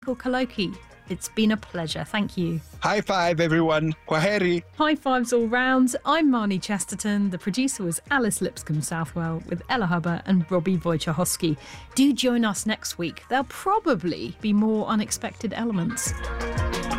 Michael Kaloki. It's been a pleasure. Thank you. High five, everyone. Kwaheri. High fives all round. I'm Marnie Chesterton. The producer was Alice Lipscomb Southwell with Ella Hubber and Robbie Wojciechowski. Do join us next week. There'll probably be more unexpected elements.